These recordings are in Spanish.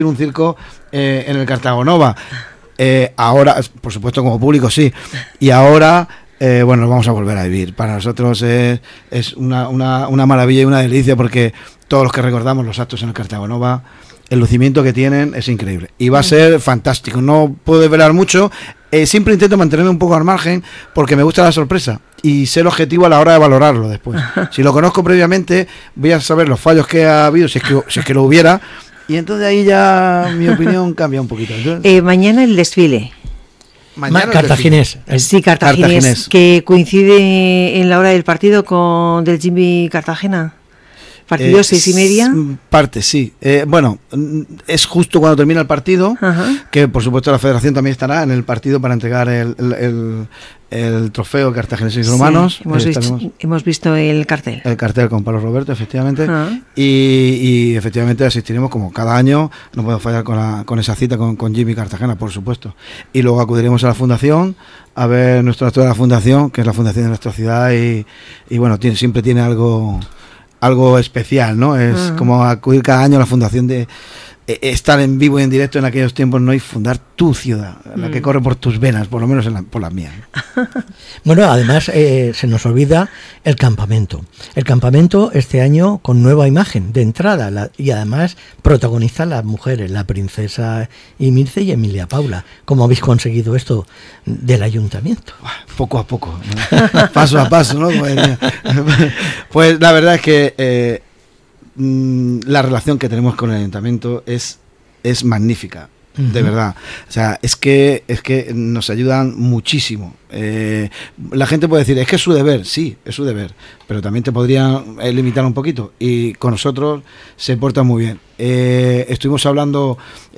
un circo en el Cartagonova. Ahora, por supuesto, como público sí. Y ahora, bueno, lo vamos a volver a vivir. Para nosotros es una maravilla y una delicia, porque todos los que recordamos los actos en el Cartagonova, el lucimiento que tienen es increíble. Y va a ser fantástico. No puedo desvelar mucho. Siempre intento mantenerme un poco al margen, porque me gusta la sorpresa y ser objetivo a la hora de valorarlo después. Si lo conozco previamente, voy a saber los fallos que ha habido, si es que lo hubiera. Y entonces ahí ya mi opinión cambia un poquito. Entonces, mañana el desfile. mañana Cartaginés. Sí, Cartaginés, que coincide en la hora del partido con del Jimmy Cartagena. Partido 6:30. Parte, sí. Bueno, es justo cuando termina el partido, que por supuesto la Federación también estará en el partido para entregar el trofeo Cartagineses Romanos. Hemos visto el cartel. El cartel con Pablo Roberto, efectivamente. Y efectivamente asistiremos como cada año. No podemos fallar con esa cita con Jimmy Cartagena, por supuesto. Y luego acudiremos a la Fundación a ver nuestro acto de la Fundación, que es la fundación de nuestra ciudad. Y bueno, siempre tiene algo especial, ¿no? Es como acudir cada año a la fundación de estar en vivo y en directo en aquellos tiempos, ¿no? Y fundar tu ciudad, la que corre por tus venas, por lo menos por las mías. Bueno, además se nos olvida el campamento. El campamento este año con nueva imagen de entrada y además protagonizan las mujeres, la princesa Imilce y Emilia Paula. ¿Cómo habéis conseguido esto del ayuntamiento? Poco a poco, ¿no? Paso a paso, ¿no? Pues la verdad es que la relación que tenemos con el ayuntamiento es magnífica, de verdad. O sea, es que nos ayudan muchísimo. La gente puede decir, es que es su deber, sí, es su deber, pero también te podría limitar un poquito, y con nosotros se portan muy bien. Estuvimos hablando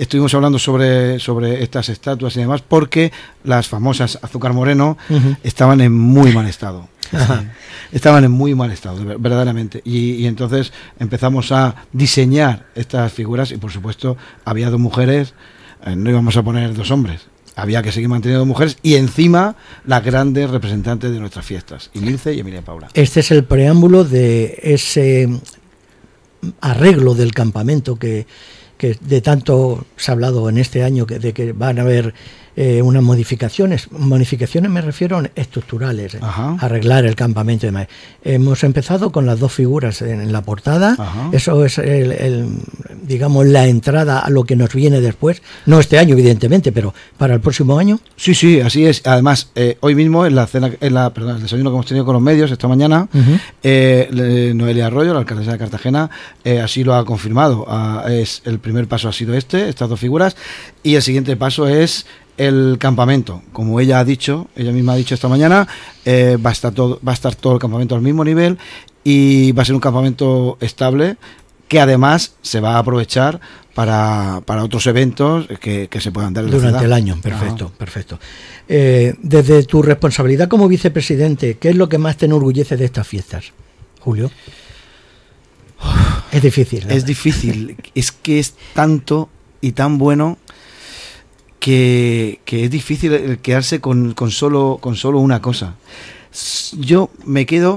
sobre estas estatuas y demás, porque las famosas Azúcar Moreno estaban en muy mal estado. Estaban en muy mal estado, verdaderamente. Y entonces empezamos a diseñar estas figuras, y por supuesto había 2 mujeres, no íbamos a poner 2 hombres. Había que seguir manteniendo mujeres, y encima las grandes representantes de nuestras fiestas, Imilce y Emilia Paula. Este es el preámbulo de ese arreglo del campamento que de tanto se ha hablado en este año, de que van a haber unas modificaciones me refiero estructurales, arreglar el campamento y demás. Hemos empezado con las 2 figuras en la portada. Eso es digamos la entrada a lo que nos viene después, no este año evidentemente, pero para el próximo año. Sí, así es. Además, hoy mismo en el desayuno que hemos tenido con los medios esta mañana, Noelia Arroyo, la alcaldesa de Cartagena, así lo ha confirmado. Es el primer paso ha sido estas 2 figuras, y el siguiente paso es el campamento. Como ella misma ha dicho esta mañana, va a estar todo el campamento al mismo nivel, y va a ser un campamento estable, que además se va a aprovechar para otros eventos que se puedan dar en durante la ciudad. El año. Perfecto. Desde tu responsabilidad como vicepresidente, ¿qué es lo que más te enorgullece de estas fiestas, Julio? Es difícil, ¿no? Es difícil. Es que es tanto y tan bueno que es difícil quedarse con solo una cosa. Yo me quedo,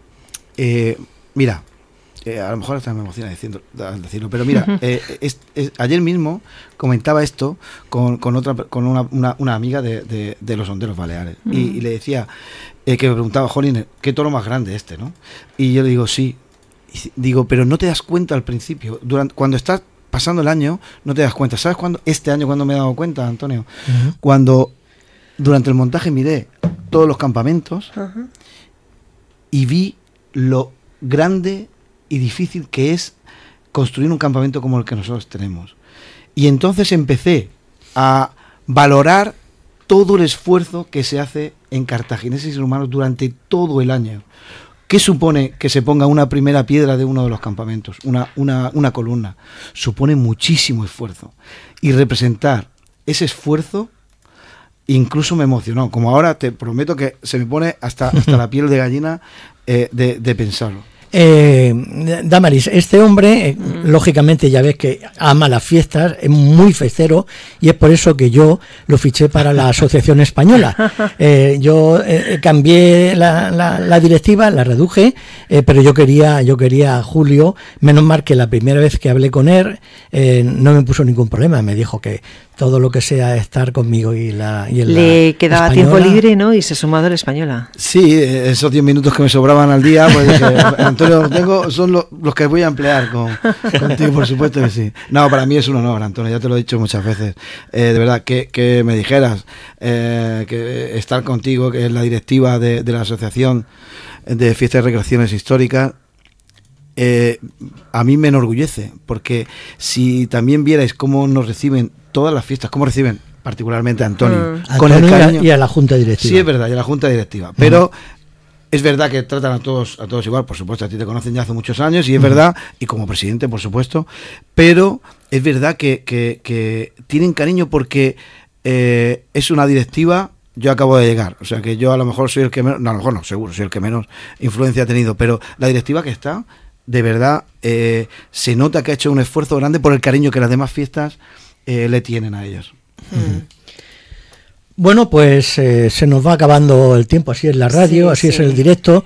mira, a lo mejor hasta me emociona al decirlo, pero mira, ayer mismo comentaba esto con una amiga de los Honderos Baleares, y le decía, que me preguntaba, Jolín, ¿qué toro más grande ¿no? Y yo le digo, sí. Y digo, pero no te das cuenta al principio, cuando estás pasando el año, no te das cuenta. ¿Sabes cuándo? Este año, cuando me he dado cuenta, Antonio, cuando durante el montaje miré todos los campamentos y vi lo grande y difícil que es construir un campamento como el que nosotros tenemos. Y entonces empecé a valorar todo el esfuerzo que se hace en Cartagineses y Romanos durante todo el año. ¿Qué supone que se ponga una primera piedra de uno de los campamentos? Una columna. Supone muchísimo esfuerzo. Y representar ese esfuerzo incluso me emocionó. Como ahora te prometo que se me pone hasta la piel de gallina de pensarlo. Damaris, este hombre, lógicamente ya ves que ama las fiestas, es muy festero y es por eso que yo lo fiché para la Asociación Española. Yo cambié la directiva, la reduje, pero yo quería a Julio, menos mal que la primera vez que hablé con él no me puso ningún problema, me dijo que todo lo que sea estar conmigo y le quedaba española. Tiempo libre, ¿no? Y se ha sumado a la Española. Sí, esos 10 minutos que me sobraban al día, pues dije, Antonio, son los que voy a emplear contigo, por supuesto que sí. No, para mí es un honor, Antonio, ya te lo he dicho muchas veces. De verdad, que me dijeras que estar contigo, que es la directiva de la Asociación de Fiestas y Recreaciones Históricas, a mí me enorgullece, porque si también vierais cómo nos reciben todas las fiestas, cómo reciben particularmente a Antonio, con el cariño, y a la Junta Directiva. Sí, es verdad, y a la Junta Directiva, pero es verdad que tratan a todos igual, por supuesto, a ti te conocen ya hace muchos años, y es verdad, y como presidente, por supuesto, pero es verdad que tienen cariño porque es una directiva. Yo acabo de llegar, o sea que yo a lo mejor soy el que menos, no, a lo mejor no, seguro, soy el que menos influencia ha tenido, pero la directiva que está, de verdad, se nota que ha hecho un esfuerzo grande por el cariño que las demás fiestas le tienen a ellos. Bueno, pues se nos va acabando el tiempo, así es la radio, así es el directo.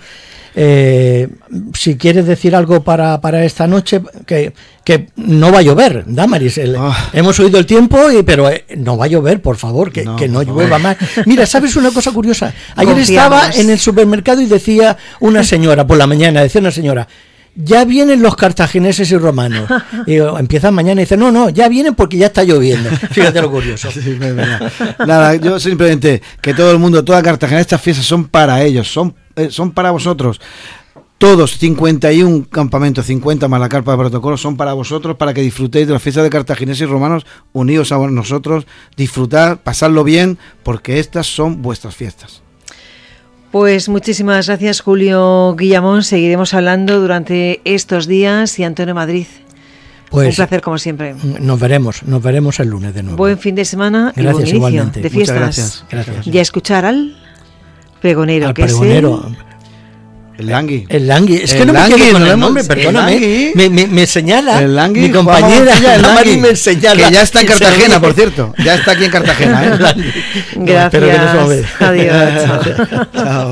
Si quieres decir algo para esta noche, que no va a llover, Damaris, hemos oído el tiempo, pero no va a llover, por favor, que no llueva más. Mira, ¿sabes una cosa curiosa? Ayer estaba en el supermercado y decía una señora, por la mañana, ya vienen los cartagineses y romanos. Y empiezan mañana y dicen, no, ya vienen porque ya está lloviendo. Fíjate lo curioso. Sí, nada, yo simplemente que todo el mundo, toda Cartagena, estas fiestas son para ellos, son para vosotros. Todos, 51 campamentos, 50 más la carpa de protocolo, son para vosotros, para que disfrutéis de las fiestas de cartagineses y romanos, unidos a nosotros, disfrutar, pasarlo bien, porque estas son vuestras fiestas. Pues muchísimas gracias, Julio Guillamón. Seguiremos hablando durante estos días. Y Antonio Madrid, pues, un placer como siempre. Nos veremos el lunes de nuevo. Buen fin de semana. Gracias, y buen inicio igualmente. De fiestas. Gracias. Y a escuchar al pregonero. Al pregonero. El Langui. Es que no me quedo con el nombre, perdóname. Me señala el Langui, mi compañera, el Langui, me señala. Que ya está en Cartagena, por cierto. Ya está aquí en Cartagena. Gracias. Adiós. Chao.